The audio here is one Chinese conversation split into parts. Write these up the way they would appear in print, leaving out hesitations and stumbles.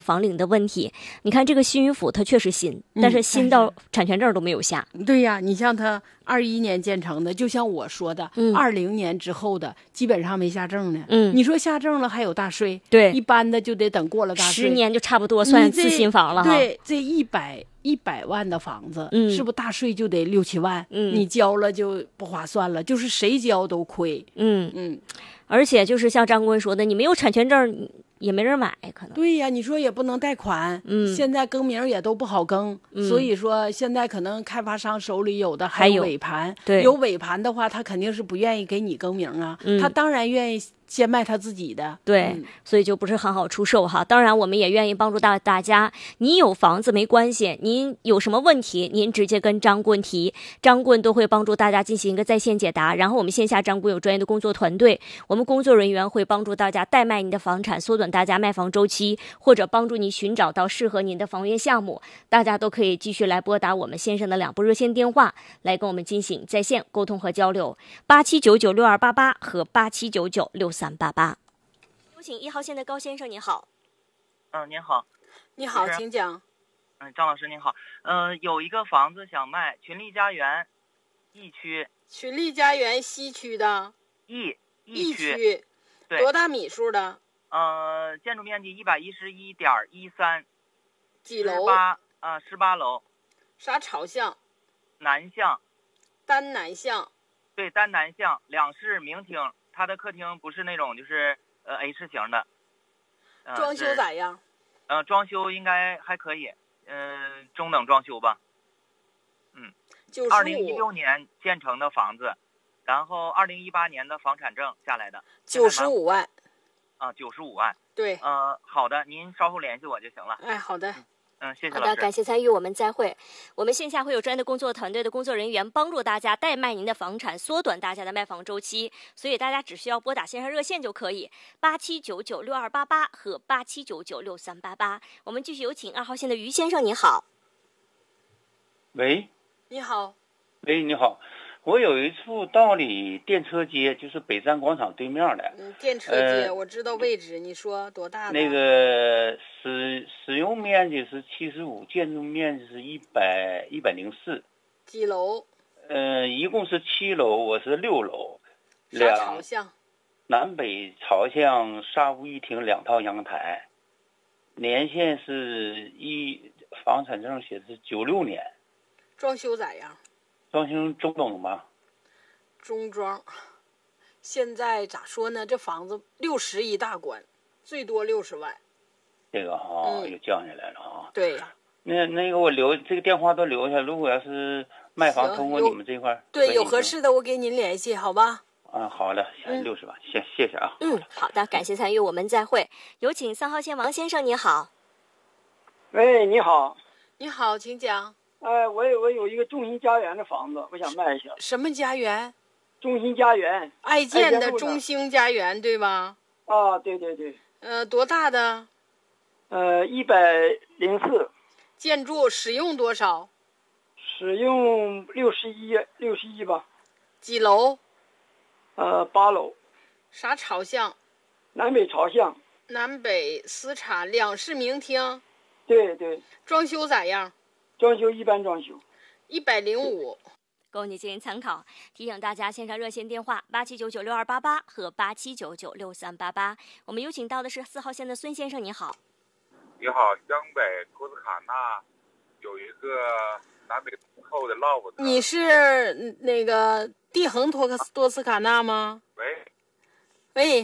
房龄的问题。你看这个新余府它确实新，但是新到产权证都没有下。 对呀，你像它21年建成的，就像我说的，20年之后的基本上没下证呢。你说下证了还有大税， 对， 一般的就得等过了大税 10年就差不多算次新房了哈。 对，这100万的房子，是不是大税就得6、7万？你交了就不划算了，就是谁交都亏。 而且就是像张顾问说的，你没有产权证也没人买，可能。 对呀，你说也不能贷款，现在更名也都不好更，所以说现在可能开发商手里有的还有尾盘，有尾盘的话，他肯定是不愿意给你更名啊，他当然愿意先卖他自己的。 对，所以就不是很好出售哈。当然我们也愿意帮助大家，你有房子没关系，您有什么问题您直接跟张顾问提，张顾问都会帮助大家进行一个在线解答，然后我们线下张顾问有专业的工作团队，我们工作人员会帮助大家代卖您的房产，缩短大家卖房周期，或者帮助你寻找到适合您的房源项目。大家都可以继续来拨打我们线上的2部热线电话来跟我们进行在线沟通和交流，87996288和87996388。有请1号线的高先生，你好。 您好。 你好，请讲。 张老师您好。有一个房子想卖，群力家园，E区。 群力家园西区的。 E 区。对。多大米数的？ 建筑面积111.13。 几楼 ？18楼。 啥朝向？ 南向。 单南向。 对，单南向，2室明厅，它的客厅不是那种就是H 型的。 装修咋样？ 装修应该还可以，中等装修吧。2016年建成的房子，然后2018年的房产证下来的。 95万。 95万。 对。 好的，您稍后联系我就行了。 哎，好的。 谢谢老师。 好的，感谢参与，我们再会。我们线下会有专业的工作团队的工作人员帮助大家代卖您的房产，缩短大家的卖房周期，所以大家只需要拨打线上热线就可以，87996288和87996388。我们继续有请2号线的于先生，你好。 喂。 你好。 喂，你好。我有一处道里电车街，就是北站广场对面的。 电车街，我知道位置。你说多大的？ 那个使用面积是75，建筑面积是104。 几楼？ 一共是7楼，我是6楼。 啥朝向？ 南北朝向，沙屋一厅，2套阳台。年限是房产证写的是96年。 装修咋样？ 装修中等吧。 中装。现在咋说呢？这房子60一大关，最多60万。 这个又降下来了啊。 对呀。 那个我留这个电话都留下，如果要是卖房通过你们这块， 对，有合适的我给您联系，好吧？ 好的，60万，谢谢啊。 好的，感谢参与，我们再会。有请3号线王先生，你好。 喂，你好。 你好，请讲。 我有一个中心家园的房子，我想卖一下。 什么家园？ 中心家园。 爱建的中兴家园，对吧？ 对对对。 多大的 ？104。 建筑使用多少？ 使用61吧。 几楼 ？8楼。 啥朝向？ 南北朝向。 南北私产，2室明厅。 对对。 装修咋样？ 装修一般装修。 105。 供你进行参考。提醒大家，线上热线电话87996288和87996388。我们有请到的是4号线的孙先生，你好。 你好，江北托斯卡纳有一个南北通透的 loft。 你是那个地恒多斯卡纳吗？喂，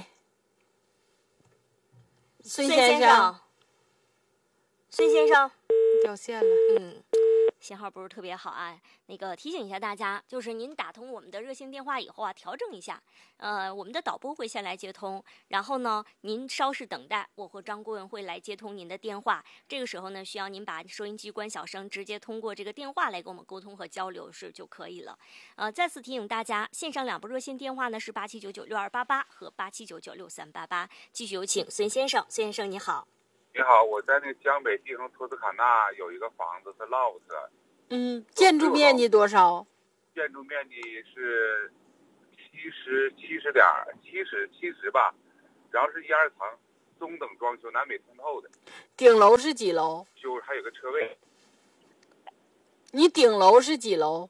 孙先生。 孙先生掉线了。 信号不是特别好啊。那个提醒一下大家，就是您打通我们的热线电话以后啊，调整一下。我们的导播会先来接通，然后呢，您稍事等待，我和张顾问会来接通您的电话。这个时候呢，需要您把收音机关小声，直接通过这个电话来跟我们沟通和交流就可以了。再次提醒大家，线上2部热线电话呢是87996288和87996388。继续有请孙先生。孙先生你好。 你好，我在那个江北地恒托斯卡纳有一个房子是 loft。 建筑面积多少？ 建筑面积是70吧，然后是1、2层， 中等装修，南北通透的。 顶楼是几楼？ 就还有个车位。 你顶楼是几楼？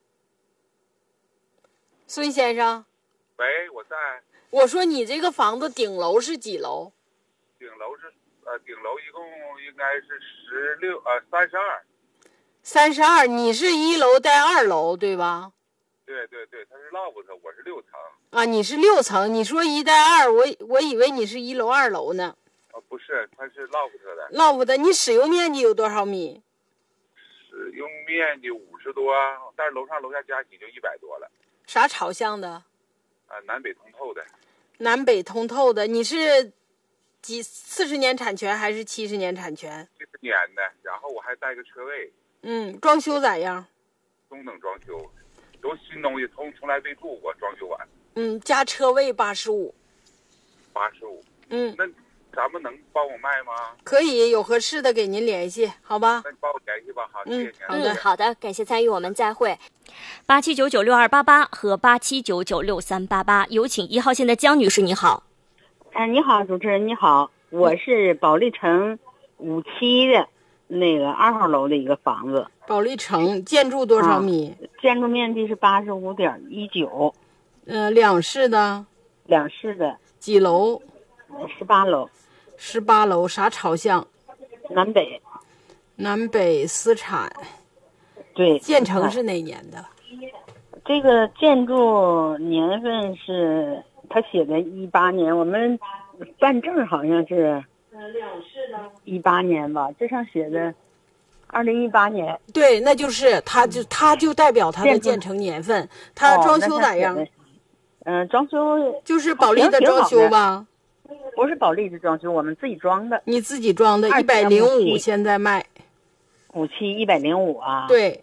孙先生。 喂，我在。 我说你这个房子顶楼是几楼？ 顶楼是顶楼一共应该是32。 32，你是1楼带2楼对吧？ 对，它是 loft， 我是6层。 啊，你是6层，你说1带2，我以为你是1楼2楼呢。 不是，它是 loft 的。 loft 你使用面积有多少米？ 使用面积50多，但是楼上楼下加起就100多了。 啥朝向的？ 南北通透的。 南北通透的，你是40年产权还是70年产权 ？70年的，然后我还带个车位。 装修咋样？ 中等装修，都新东西，从来没住过，装修完。 加车位85。 85。那咱们能帮我卖吗？ 可以，有合适的给您联系，好吧？ 那你帮我联系吧，好，谢谢您。好的，感谢参与，我们再会。87996288和87996388，有请1号线的江女士，你好。 你好，主持人你好，我是保利城57的那个2号楼的一个房子。 保利城建筑多少米？ 建筑面积是85.19。 两室的。 2室的。 几楼 ？18楼。 18楼，啥朝向？ 南北。 南北私产。 对。 建成是哪年的？ 这个建筑年份是他写的18年，我们办证好像是18年吧，这上写的2018年。 对，那就是他就代表他的建成年份。他装修咋样？ 装修就是保利的装修吧？ 不是保利的装修，我们自己装的。 你自己装的，105现在卖。 57 105啊？ 对。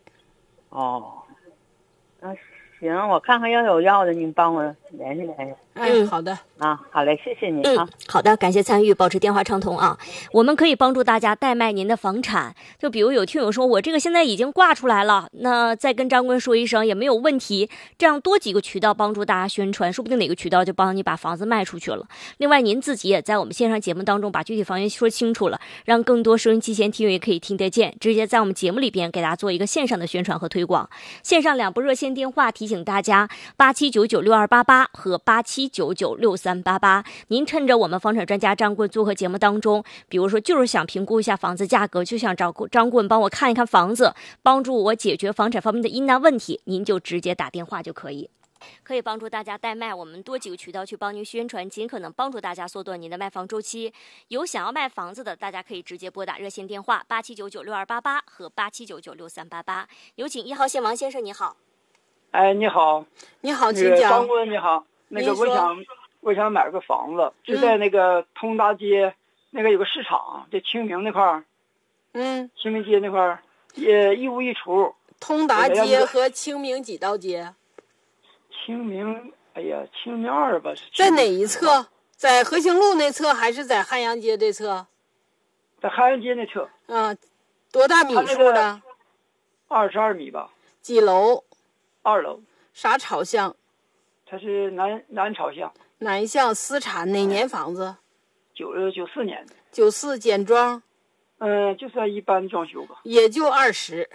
行，我看看要的，您帮我联系联系。 好的。 好嘞，谢谢您啊。 好的，感谢参与，保持电话畅通啊。我们可以帮助大家代卖您的房产，就比如有听友说我这个现在已经挂出来了，那再跟张坤说一声也没有问题，这样多几个渠道帮助大家宣传，说不定哪个渠道就帮你把房子卖出去了。另外您自己也在我们线上节目当中把具体房源说清楚了，让更多收音机前听友也可以听得见，直接在我们节目里边给大家做一个线上的宣传和推广。线上2部热线电话提醒大家，87996288和87996388。您趁着我们房产专家张棍做客节目当中，比如说就是想评估一下房子价格，就想找张棍帮我看一看房子，帮助我解决房产方面的疑难问题，您就直接打电话就可以。可以帮助大家代卖，我们多几个渠道去帮您宣传，尽可能帮助大家缩短您的卖房周期。有想要卖房子的，大家可以直接拨打热线电话87996288和87996388。有请1号线王先生，你好。 你好。 你好，请讲。 张棍你好，那个我想买个房子，就在那个通达街那个有个市场，在清明那块儿。清明街那块儿也一屋一厨。 通达街和清明几道街？ 清明2吧。 在哪一侧？在和兴路那侧还是在汉阳街这侧？ 在汉阳街那侧。 多大米数的 ？22米吧。 几楼 ？2楼。 啥朝向？ 它是南朝向。 南向，私产，哪年房子 ？94年的。 94，简装？ 就算一般装修吧。 也就20。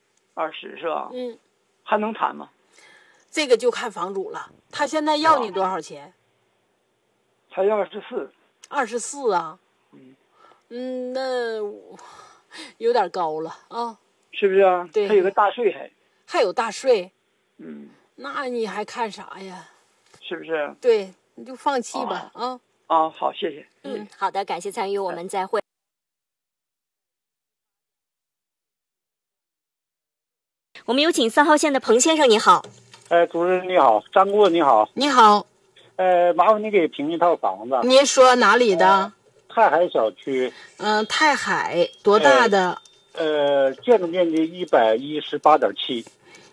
20是吧？还能谈吗？ 这个就看房主了，他现在要你多少钱？ 才要24。 24啊？那有点高了啊。 是不是啊？ 对。 还有个大税还有大税。那你还看啥呀？ 是不是？ 对，你就放弃吧啊。 好，谢谢。 好的，感谢参与，我们再会。我们有请3号线的彭先生，你好。 主持人你好，张顾问你好。 你好。 麻烦你给评一套房子。 您说哪里的？ 太海小区。 太海多大的？ 建筑面积118.7。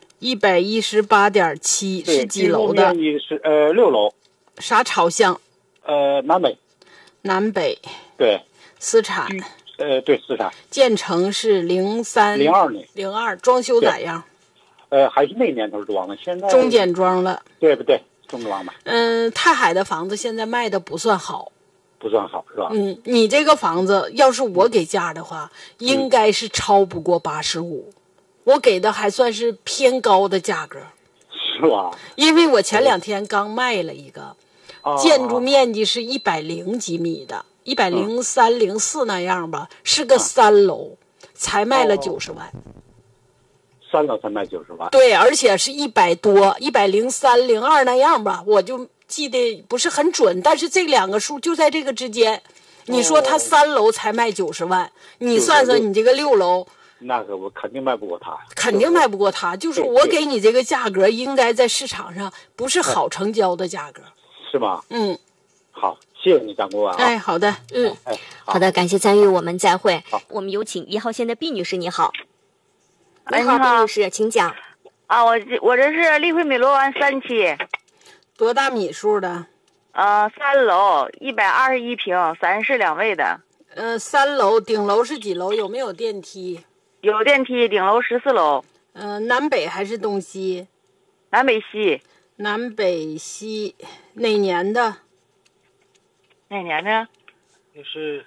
118.7是几楼的？ 面积是6楼。 啥朝向？ 南北。 南北。 对。 私产。 对，私产。 建成是 02年。 02，装修咋样？ 还是那年头装的，现在中简装了。 对不对？中装吧。 太海的房子现在卖的不算好。 不算好，是吧？ 你这个房子要是我给价的话，应该是超不过85，我给的还算是偏高的价格， 是吧？ 因为我前2天刚卖了一个，建筑面积是100几米的，103、104那样吧，是个3楼，才卖了90万。 3楼才卖90万？ 对，而且是100多，103、102那样吧，我就记得不是很准，但是这2个数就在这个之间。你说他3楼才卖90万，你算算你这个6楼， 那个我肯定卖不过他， 肯定卖不过他。就是我给你这个价格，应该在市场上不是好成交的价格， 是吗？好，谢谢你，张顾问。 哎，好的， 好的，感谢参与，我们再会。我们有请1号线的毕女士，你好。你好，毕女士，请讲。 我这是丽惠美罗湾3期， 多大米数的 ？3楼，121平，3室2卫的。 3楼，顶楼是几楼？有没有电梯？ 有电梯，顶楼14楼。 南北还是东西？ 南北西。 南北西，哪年的？ 哪年的？ 那是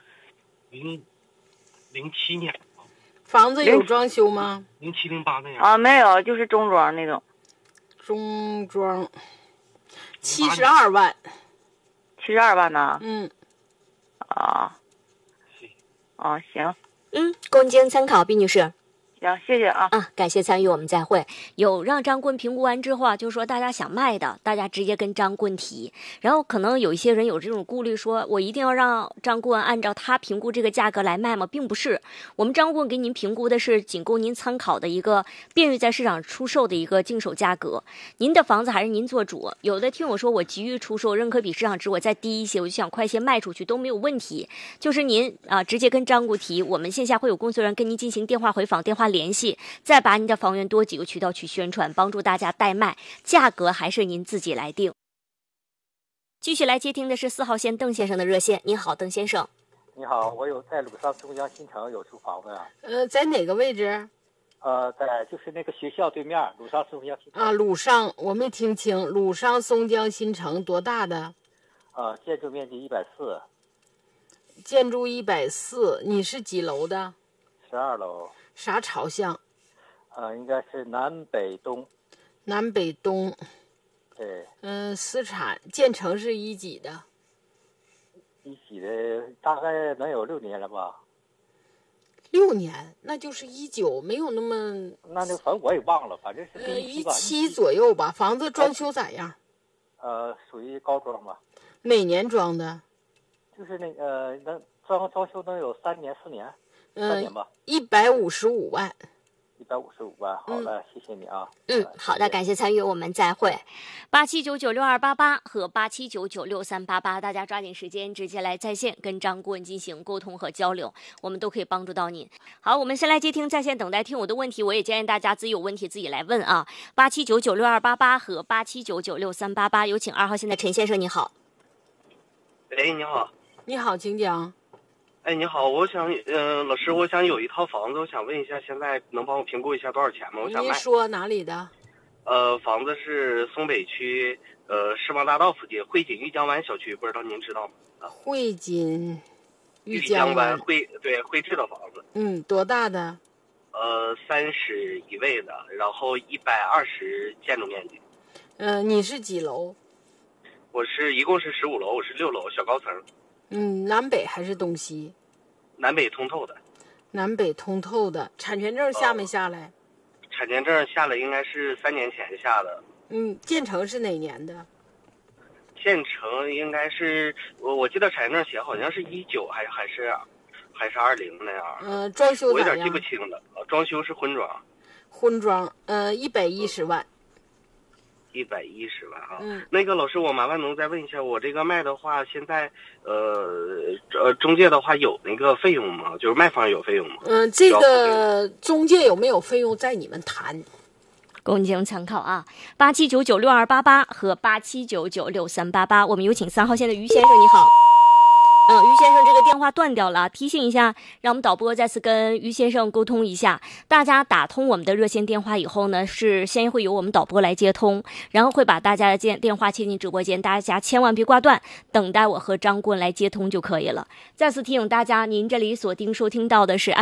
07年。 房子有装修吗 ？07、08那样。 没有，就是中装那种。 中装，72万。 72万呢？行。 供您参考，毕女士。 行，谢谢啊。 感谢参与，我们再会。有让张棍评估完之后就是说大家想卖的，大家直接跟张棍提。然后可能有一些人有这种顾虑，说我一定要让张棍按照他评估这个价格来卖吗？并不是，我们张棍给您评估的是仅供您参考的一个便于在市场出售的一个经手价格。您的房子还是您做主。有的听我说我急于出售，认可比市场值我再低一些，我就想快些卖出去都没有问题。就是您直接跟张棍提，我们线下会有工作人员跟您进行电话回访、电话联系，再把你的房源多几个渠道去宣传，帮助大家代卖，价格还是您自己来定。继续来接听的是4号线邓先生的热线。你好，邓先生。 你好，我有在鲁上松江新城有处房子呀。 在哪个位置？ 在就是那个学校对面，鲁上松江新城。 鲁上我没听清，鲁上松江新城多大的？ 建筑面积140。 建筑140，你是几楼的 ？12楼。 啥朝向？ 应该是南北东。 南北东。 对。 私产，建成是1几的 ？1几的，大概能有6年了吧 ？6年，那就是19，没有那么。 那反正我也忘了，反正是 17左右吧。房子装修咋样？ 属于高装吧。 哪年装的？ 就是那能装修能有3年4年，3年吧。 155万。 155万，好的，谢谢你啊。 好的，感谢参与，我们再会。87996288和87996388，大家抓紧时间直接来在线跟张顾问进行沟通和交流，我们都可以帮助到您。好，我们先来接听在线等待听友的问题，我也建议大家自己有问题自己来问啊。87996288和87996388，有请2号线的陈先生，你好。 你好。 你好，请讲。 你好，我想老师，我想有一套房子，我想问一下，现在能帮我评估一下多少钱吗？我想卖。 您说哪里的？ 房子是松北区世贸大道附近汇锦玉江湾小区，不知道您知道吗？ 汇锦玉江湾汇智的房子。 多大的 ？3室1卫的，然后120建筑面积。 你是几楼？ 我一共是15楼，我是6楼，小高层。 南北还是东西？ 南北通透的。 南北通透的，产权证下没下来？ 产权证下来应该是3年前下的。 建成是哪年的？ 建成应该是我记得产权证写好像是19还是20那样。 装修咋样？ 我有点记不清了。装修是婚装。 婚装，110万。 110万啊。那个老师，我麻烦能再问一下，我这个卖的话，现在中介的话有那个费用吗？就是卖方有费用吗？ 这个中介有没有费用在你们谈？ 供您参考啊。87996288和87996388，我们有请3号线的于先生，你好。 于先生这个电话断掉了，提醒一下，让我们导播再次跟于先生沟通一下。大家打通我们的热线电话以后呢，是先会由我们导播来接通，然后会把大家的电话切进直播间，大家千万别挂断，等待我和张棍来接通就可以了。再次提醒大家，您这里锁定收听到的是